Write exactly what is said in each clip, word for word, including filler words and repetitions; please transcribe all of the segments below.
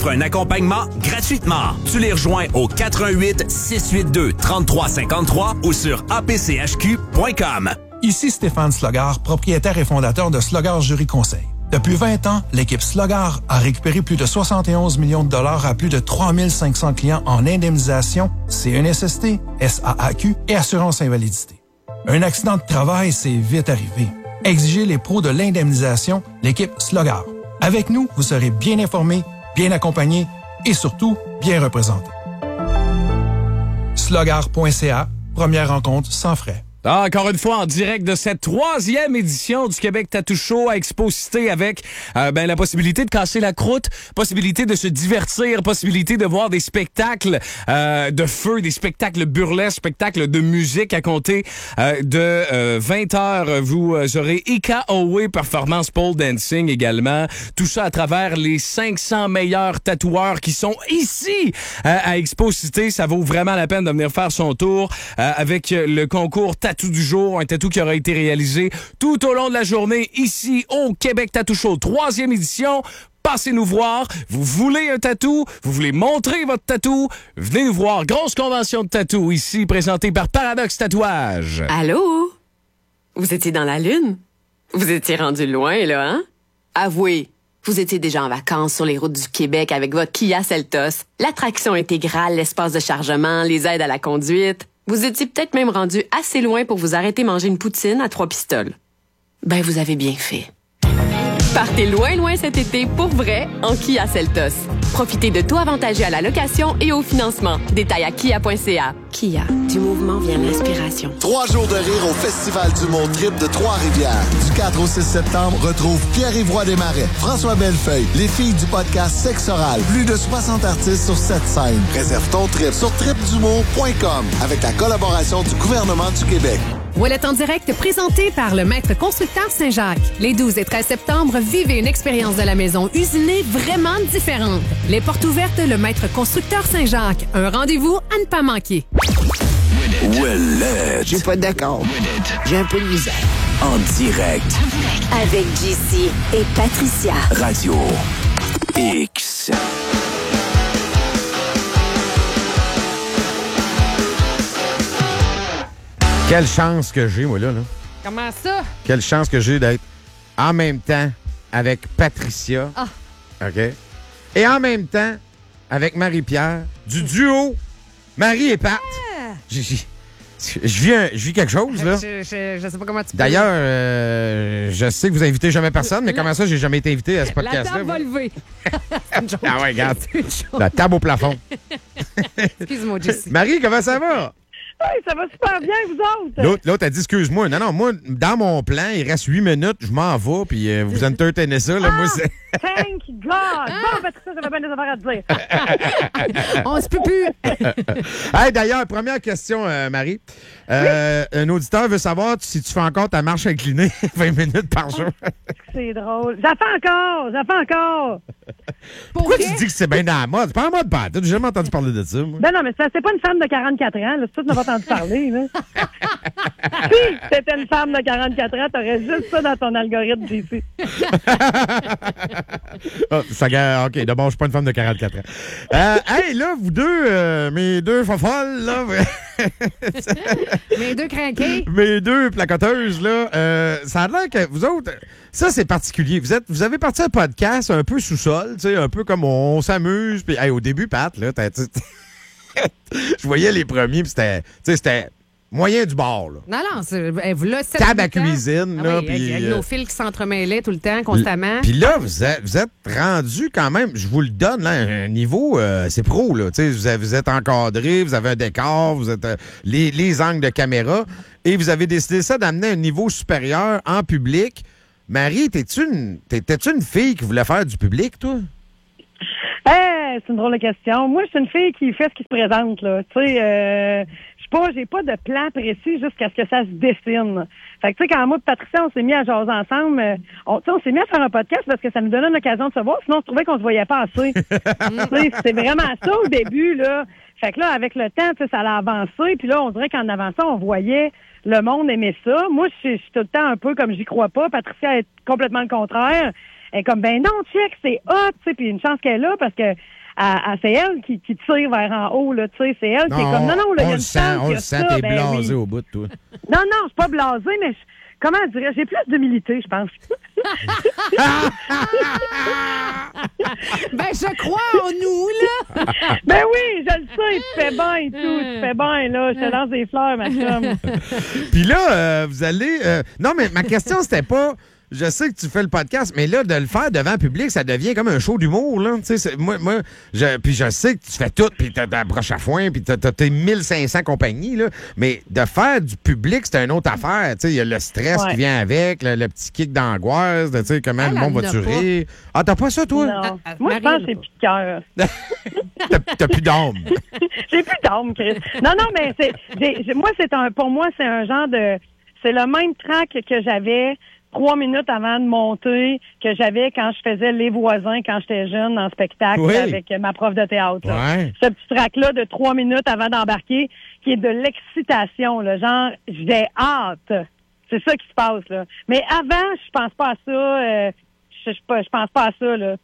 un accompagnement gratuitement. Tu les rejoins au quatre un huit, six huit deux, trois trois cinq trois ou sur a p c h q point com. Ici Stéphane Slogar, propriétaire et fondateur de Slogar Jury Conseil. Depuis vingt ans, l'équipe Slogar a récupéré plus de soixante et onze millions de dollars à plus de trois mille cinq cents clients en indemnisation, C N S S T, S A A Q et assurance invalidité. Un accident de travail, c'est vite arrivé. Exigez les pros de l'indemnisation, l'équipe Slogar. Avec nous, vous serez bien informé, bien accompagné et surtout bien représenté. slogar point c a, première rencontre sans frais. Ah, encore une fois, en direct de cette troisième édition du Québec Tattoo Show à Expo-Cité avec euh, ben, la possibilité de casser la croûte, possibilité de se divertir, possibilité de voir des spectacles euh, de feu, des spectacles burlesques, spectacles de musique à compter euh, de euh, vingt heures. Vous euh, aurez Ika Owe Performance Pole Dancing également. Tout ça à travers les cinq cents meilleurs tatoueurs qui sont ici euh, à Expo-Cité. Ça vaut vraiment la peine de venir faire son tour euh, avec le concours Tattoo Tatou du jour, un tatou qui aura été réalisé tout au long de la journée ici au Québec Tattoo Show, troisième édition. Passez nous voir. Vous voulez un tatou? Vous voulez montrer votre tatou? Venez nous voir. Grosse convention de tatou ici, présentée par Paradoxe Tatouage. Allô? Vous étiez dans la Lune? Vous étiez rendu loin, là, hein? Avouez, vous étiez déjà en vacances sur les routes du Québec avec votre Kia Seltos, l'attraction intégrale, l'espace de chargement, les aides à la conduite. Vous étiez peut-être même rendu assez loin pour vous arrêter manger une poutine à trois pistoles. Ben, vous avez bien fait. Partez loin, loin cet été pour vrai en Kia Seltos. Profitez de taux avantagés à la location et au financement. Détails à kia point c a. Kia, du mouvement vient l'inspiration. Trois jours de rire au Festival du Monde Trip de Trois-Rivières. Du quatre au six septembre, retrouve Pierre-Yves Roy Desmarais, François Bellefeuille, les filles du podcast Sexe Oral. Plus de soixante artistes sur sept scènes. Réserve ton trip sur trip d'humour point com avec la collaboration du gouvernement du Québec. Ouellette en direct présenté par le Maître Constructeur Saint-Jacques. Les douze et treize septembre, vivez une expérience de la maison usinée vraiment différente. Les portes ouvertes, le Maître Constructeur Saint-Jacques. Un rendez-vous à ne pas manquer. Ouellette. Je suis pas d'accord. J'ai un peu de misère. En direct. Avec J C et Patricia. Radio X. Quelle chance que j'ai, moi, là, là. Comment ça? Quelle chance que j'ai d'être en même temps avec Patricia. Ah. OK? Et en même temps avec Marie-Pierre, du duo Marie et Pat. Ah. J'ai, j'ai, je, vis un, je vis quelque chose, là. Je, je, je sais pas comment tu peux. D'ailleurs, euh, je sais que vous invitez jamais personne, mais La... comment ça, j'ai jamais été invité à ce podcast-là? La table va lever. Ah ouais, regarde. La table au plafond. Excuse-moi, Jessie. Marie, comment ça va? Oui, ça va super bien, vous autres. L'autre, l'autre a dit, excuse-moi. Non, non, moi, dans mon plan, il reste huit minutes, je m'en vais, puis euh, vous entertainez ça, là. Ah, moi, c'est... Thank God! Bon, Patricia, ça va bien des affaires à dire. On se peut plus. Hey, d'ailleurs, première question, euh, Marie. Euh, oui? Un auditeur veut savoir si tu fais encore ta marche inclinée vingt minutes par jour. C'est drôle. J'attends encore! J'attends encore! Pourquoi tu dis que c'est bien dans la mode? C'est pas en mode bad. J'ai jamais entendu parler de ça, moi. Ben non, mais c'est, c'est pas une femme de quarante-quatre ans. Là, c'est tout, tu n'as pas entendu parler. Là. Si t'étais une femme de quarante-quatre ans, t'aurais juste ça dans ton algorithme, J C. Oh, ça, OK, d'abord, je suis pas une femme de quarante-quatre ans. Euh, hey, là, vous deux, euh, mes deux fofolles, là... mes deux crinqués. Mes deux placoteuses, là, euh, ça a l'air que vous autres... Ça, c'est particulier. Vous êtes, vous avez parti un podcast un peu sous-sol, tu sais, un peu comme on, on s'amuse. Puis, hey, au début, Pat, là, t'as, t'as, je voyais les premiers, puis c'était, tu sais, c'était moyen du bord, là. Non, non, c'est, vous là, table à cuisine, ah, là, oui, puis... avec euh, nos fils qui s'entremêlaient tout le temps, constamment. Puis là, vous êtes, vous êtes rendu quand même, je vous le donne, là, un niveau, euh, c'est pro, là, tu sais, vous, vous êtes encadré, vous avez un décor, vous êtes euh, les, les angles de caméra, et vous avez décidé ça d'amener un niveau supérieur en public. Marie, t'es-tu une, t'étais-tu une fille qui voulait faire du public, toi? Hey, c'est une drôle de question. Moi, je suis une fille qui fait ce qui se présente, là. Tu sais, euh, je sais pas, j'ai pas de plan précis jusqu'à ce que ça se dessine. Fait que, tu sais, quand moi et Patricia, on s'est mis à jaser ensemble, euh, on, on s'est mis à faire un podcast parce que ça nous donnait une occasion de se voir, sinon on trouvait qu'on se voyait pas assez. Tu sais, c'est vraiment ça au début, là. Fait que là, avec le temps, tu sais, ça allait avancer, puis là, on dirait qu'en avançant, on voyait le monde aimer ça. Moi, je suis tout le temps un peu comme j'y crois pas. Patricia est complètement le contraire. elle est comme, ben non, check, c'est hot, tu sais, puis une chance qu'elle est là, parce que à, à, c'est elle qui, qui tire vers en haut, là, tu sais, c'est elle non, qui est comme, non, non, là, il y a on une le sent, chance, on il y le a sent, ça, t'es ben blasé oui. au bout de toi. Non, non, je suis pas blasé, mais je, comment dire, j'ai plus d'humilité, je pense. Ben, je crois en nous, là. Ben oui, je le sais, tu fais bien et tout, tu fais bien, là, je te lance des fleurs, ma chum. Puis là, euh, vous allez... euh, non, mais ma question, c'était pas... Je sais que tu fais le podcast, mais là, de le faire devant le public, ça devient comme un show d'humour, là. Tu sais, c'est- moi, moi je, puis je sais que tu fais tout, puis t'as ta broche à foin, puis t'as, t'as tes mille cinq cents compagnies, là. Mais de faire du public, c'est une autre affaire. Tu sais, il y a le stress Ouais. qui vient avec, le, le petit kick d'angoisse, de, tu sais, comment Elle, le monde elle va en a tuer. Ah, t'as pas ça, toi? Non. Ah, Moi, je Marie, pense elle que c'est a plus de cœur. T'as, t'as plus d'âme. J'ai plus d'âme, Chris. Non, non, mais c'est, j'ai, j'ai- moi, c'est un, pour moi, c'est un genre de, c'est le même track que j'avais trois minutes avant de monter, que j'avais quand je faisais Les Voisins, quand j'étais jeune, en spectacle, Oui. avec ma prof de théâtre. là. Ouais. Ce petit track-là de trois minutes avant d'embarquer, qui est de l'excitation, là, genre, j'ai hâte. C'est ça qui se passe, là. Mais avant, je pense pas à ça, euh, je, je, je pense pas à ça, là.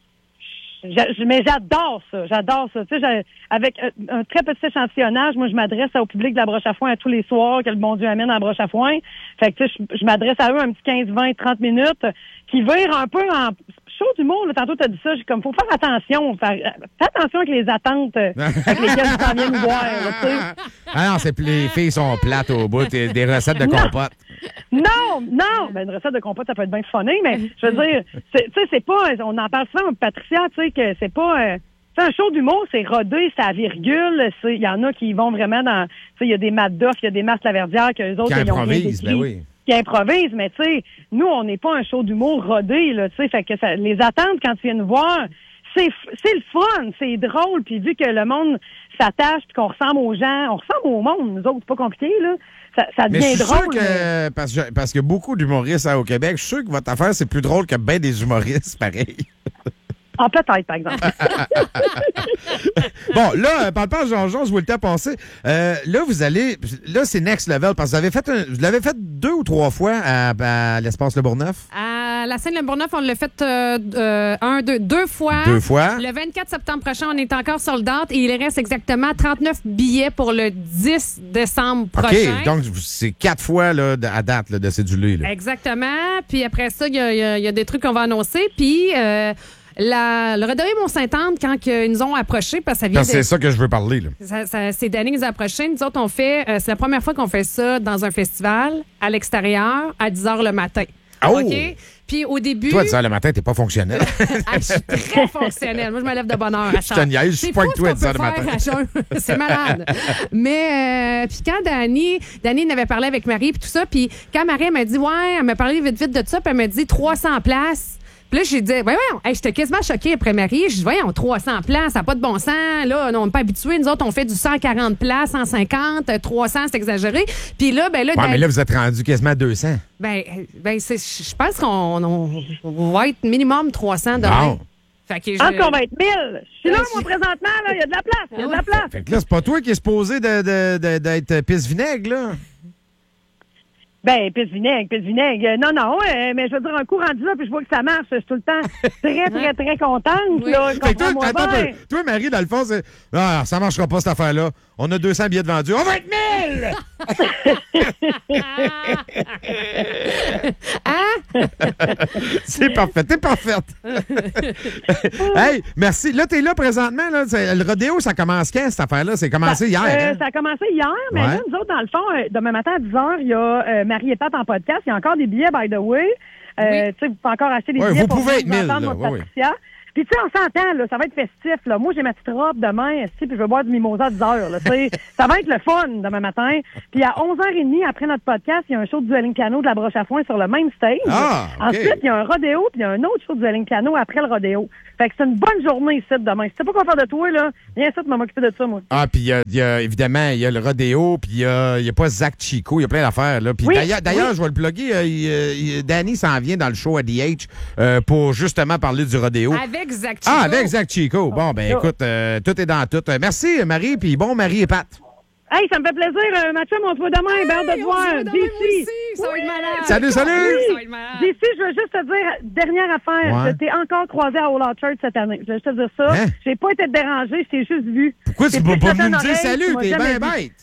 Je- je- mais j'adore ça, j'adore ça. Tu sais, j'ai- avec un, un très petit échantillonnage, moi, je m'adresse au public de la broche à foin à tous les soirs que le bon Dieu amène à la broche à foin. Fait que, tu sais, je, je m'adresse à eux un petit quinze, vingt, trente minutes qui virent un peu en show d'humour. Là, tantôt, t'as dit ça, j'ai comme, faut faire attention. Faire, fais attention avec les attentes euh, avec lesquelles tu t'en viens nous voir, là, tu sais. Ah non, c'est plus les filles sont plates au bout, et des recettes de Non. compote. Non, non, ben une recette de compote, ça peut être bien funny, mais je veux dire, c'est- tu sais, c'est pas, on en parle souvent, Patricia, tu sais, que c'est pas, euh, tu sais, un show d'humour, c'est rodé, c'est à virgule, c'est, il y en a qui vont vraiment dans, tu sais, il y a des Matt Duff, il y a des Marc Laverdière, que les autres, Qui ils ont rien improvisent, écrit, ben oui. qui improvisent, mais tu sais, nous, on n'est pas un show d'humour rodé, là, tu sais, fait que ça, les attentes quand tu viens nous voir, c'est, f- c'est le fun, c'est drôle, puis vu que le monde s'attache, puis qu'on ressemble aux gens, on ressemble au monde, nous autres, c'est pas compliqué, là. Ça, ça Mais devient je suis sûr drôle. mais- que, parce que, parce que beaucoup d'humoristes hein, au Québec, je suis sûr que votre affaire, c'est plus drôle que bien des humoristes, pareil. Ah, peut-être, par exemple. Bon, là, euh, parle pas à Jean-Jean, je vous le temps passer. Euh, là, vous allez, là, c'est next level, parce que vous avez fait, un- vous l'avez fait deux ou trois fois à, à l'Espace Le Bourgneuf. À la scène Le Bourgneuf, on l'a fait euh, euh, un, deux, deux fois. Deux fois. Le vingt-quatre septembre prochain, on est encore sold out et il reste exactement trente-neuf billets pour le dix décembre prochain. OK, donc c'est quatre fois là, de- à date là, de cédulé. Là. Exactement. Puis après ça, il y, a- il y a- il y a des trucs qu'on va annoncer. Puis euh, la, le Redonné Mont-Saint-Anne, quand que ils nous ont approchés, parce que ça vient Parce que de... c'est ça que je veux parler. Là. Ça, ça- c'est Danny qui nous a approchés. Nous autres, on fait... euh, c'est la première fois qu'on fait ça dans un festival, à l'extérieur, à dix heures le matin. Oh! OK? Puis au début... Toi, dix heures le matin, t'es pas fonctionnel. Ah, je suis très fonctionnelle. Moi, je me lève de bonne heure à Je te niaise, je suis pas avec toi à dix heures le matin. C'est malade. Mais, euh, puis quand Dani, Dani n'avait parlé avec Marie, puis tout ça, puis quand Marie, elle m'a dit, ouais, elle m'a parlé vite, vite de ça, puis elle m'a dit trois cents places. Puis là, j'ai dit, voyons, hey, j'étais quasiment choquée après Marie. Je dis, voyons, trois cents places, ça n'a pas de bon sens. Là, on n'est pas habitués. Nous autres, on fait du cent quarante places, cent cinquante, trois cents, c'est exagéré. Puis là, ben là, Ouais, Dan- mais là, vous êtes rendu quasiment à deux cents. ben, ben c'est, je pense qu'on on- on va être minimum trois cents demain. Bon. Fait que Je pense je- qu'on va être mille. Je suis là, moi, présentement, là. Il y a de la place. Il y a de la place. Fait que là, c'est pas toi qui es supposé de, de, de- d'être pisse-vinaigre, là. Ben, pisse vinaigre, pisse vinaigre. Euh, Non, non, euh, mais je veux dire, un coup rendu là, puis je vois que ça marche. Je suis tout le temps très, très, très contente, là. Fait que toi, Comprends-moi attends un bien. peu. Toi, Marie, dans le fond, c'est. Ah, ça marchera pas, cette affaire-là. On a deux cents billets de vendus. On va être mille! C'est parfait. T'es parfaite. Hey, merci. Là, t'es là présentement. Là. C'est- Le rodéo, ça commence quand, cette affaire-là? C'est commencé hier. Euh, hein? Ça a commencé hier, mais Ouais. là, nous autres, dans le fond, euh, demain matin à dix heures, il y a euh, Marie et Pat en podcast. Il y a encore des billets, by the way. Euh, tu sais, vous pouvez encore acheter des Ouais, billets vous pour pouvez venir être mille, entendre là. notre Ouais, Patricia. Puis, tu sais, on s'entend, là, ça va être festif, là. Moi, j'ai ma petite robe demain, esti, puis je vais boire du mimosa à dix heures, là, tu sais. Ça va être le fun demain matin. Puis, à onze heures trente, après notre podcast, il y a un show de dueling piano de la broche à foin sur le même stage. Ah, OK. Ensuite, il y a un rodéo, puis il y a un autre show de dueling piano après le rodéo. Fait que c'est une bonne journée ici demain. Si tu sais pas quoi faire de toi, là, viens ça, tu vas m'occuper de ça, moi. Ah, puis il y a- il y a, évidemment, il y a le rodéo, puis il y a, il y a pas Zach Chico, il y a plein d'affaires. Là. Puis Oui, d'ailleurs, d'ailleurs, oui. je vais le plugger, euh, il, euh, il- Danny s'en vient dans le show à D H euh, pour justement parler du rodéo. Avec Zach Chico. Ah, avec Zach Chico. Bon, ben Oh. écoute, euh, tout est dans tout. Euh, merci, Marie, puis bon Marie et Pat. Hey, ça me fait plaisir. Euh, Mathieu, on se voit demain. Hey, Ben, hâte de te voir. on se voit demain, D C. moi aussi. Ça va être malade. Salut, salut. Oui. Ça va être malade. D C, je veux juste te dire, dernière affaire. Ouais. Je t'ai encore croisé à All Out Church cette année. Je veux juste te dire ça. Hein? J'ai pas été dérangé, je t'ai juste vu. Pourquoi tu J'ai peux plus pas jeté venir une me dire oreille, salut? tu m'as T'es jamais bien vu. bête.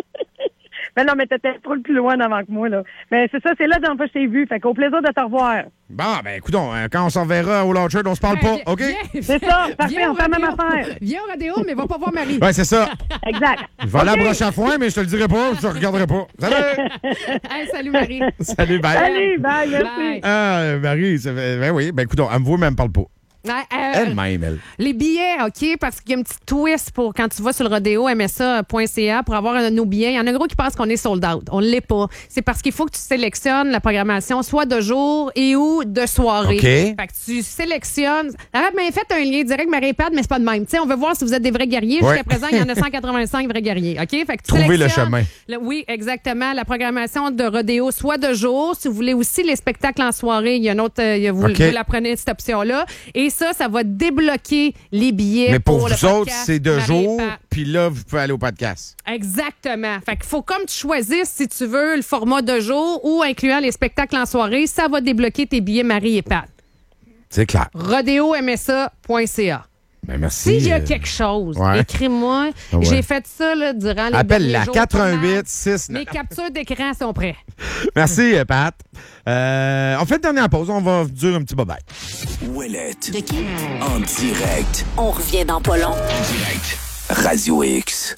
Mais non, mais t'étais trop le plus loin avant que moi, là. Mais c'est ça, c'est là la dernière fois que je t'ai vu. Fait qu'au plaisir de te revoir. Bon, ben, écoute, quand on s'en verra au Launcher, on se parle pas, Hey, OK? viens- C'est ça, parfait, viens on au fait la même rodéo. affaire. Viens au rodéo, mais va pas voir Marie. Ouais, c'est ça. Exact. Je vais aller à OK. broche à foin, mais je te le dirai pas, je te regarderai pas. Salut! Hey, salut Marie. Salut, bye. Salut, bye, merci. Bye. Ah, Marie, ça fait... ben oui, ben écoute, elle me voit, mais elle me parle pas. Ouais, euh, Elle-même, elle. Les billets, OK, parce qu'il y a un petit twist pour quand tu vas sur le rodéo, m s a point c a pour avoir un de nos billets. Il y en a gros qui pensent qu'on est sold out. On ne l'est pas. C'est parce qu'il faut que tu sélectionnes la programmation soit de jour et ou de soirée. OK. Fait que tu sélectionnes. Arrête, mais faites un lien direct Marie-Pad, mais c'est pas de même. Tu sais, on veut voir si vous êtes des vrais guerriers. Ouais. Jusqu'à présent, il y en a cent quatre-vingt-cinq vrais guerriers. OK? Fait que tu Trouvez le sélectionnes chemin. le- oui, exactement. La programmation de rodéo, soit de jour. Si vous voulez aussi les spectacles en soirée, il y a une autre. euh, il y a- vous, OK. vous la prenez, cette option-là. Et ça, ça va débloquer les billets. Mais pour, le vous autres, podcast c'est de Marie et jour, Pat. puis là, vous pouvez aller au podcast. Exactement. Fait qu'il faut comme tu choisisses si tu veux le format de jour ou incluant les spectacles en soirée, ça va débloquer tes billets Marie et Pat. C'est clair. rodéo m s a point c a. Ben merci. S'il y a euh, quelque chose, ouais. écris-moi. Ouais. J'ai fait ça là, durant les Appelle derniers la jours. quatre un tournage. huit six Mes captures d'écran sont prêtes. Merci, euh, Pat. Euh, on fait une dernière pause. On va dire un petit bye-bye. Ouellette. De qui? En direct. On revient dans pas long. En direct. Radio X.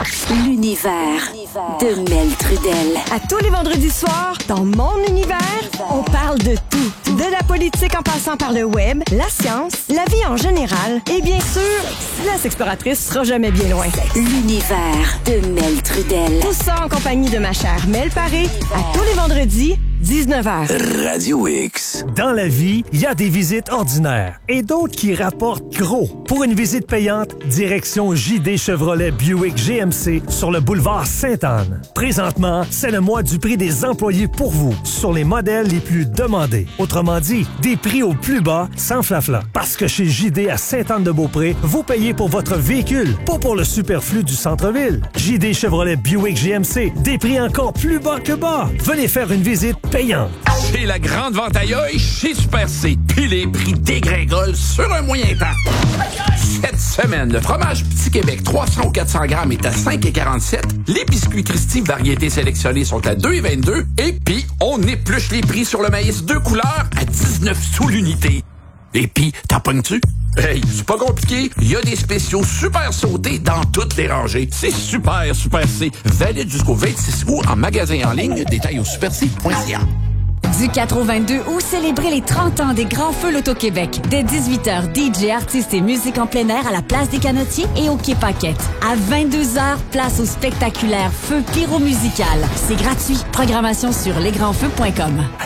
L'univers de Mel Trudel. À tous les vendredis soirs, dans mon univers, on parle de tout. De la politique en passant par le web, la science, la vie en général et bien sûr, Laisse Exploratrice sera jamais bien loin. L'univers de Mel Trudel. Tout ça en compagnie de ma chère Mel Paré, à tous les vendredis, dix-neuf heures. Radio X. Dans la vie, il y a des visites ordinaires et d'autres qui rapportent gros. Pour une visite payante, direction J D Chevrolet Buick G M C sur le boulevard Sainte-Anne. Présentement, c'est le mois du prix des employés pour vous sur les modèles les plus demandés. Autrement dit, des prix au plus bas sans flafla. Parce que chez J D à Sainte-Anne-de-Beaupré, vous payez pour votre véhicule, pas pour le superflu du centre-ville. J D Chevrolet Buick G M C, des prix encore plus bas que bas. Venez faire une visite payante. Chez la grande vente ailleurs, chez Super C, puis les prix dégringolent sur un moyen temps. Cette semaine, le fromage Petit Québec trois cents ou quatre cents grammes est à cinq et quarante-sept. Les biscuits Christie variétés sélectionnées sont à deux et vingt-deux. Et puis, on épluche les prix sur le maïs deux couleurs à dix-neuf sous l'unité. Et puis, t'en pognes-tu? Hey, c'est pas compliqué. Il y a des spéciaux super sautés dans toutes les rangées. C'est super, Super C. Valide jusqu'au vingt-six août en magasin en ligne. Détails au super c point c a. Du quatre au vingt-deux août, célébrez les trente ans des Grands Feux L'Auto-Québec. Dès dix-huit heures, D J, artistes et musique en plein air à la place des Canotiers et au Quai Paquette. À vingt-deux heures, place au spectaculaire Feu pyromusical. C'est gratuit. Programmation sur lesgrandsfeux point com.